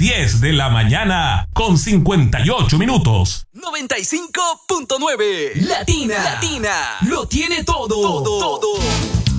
10 de la mañana con 58 minutos. 95.9 Latina. Lo tiene todo.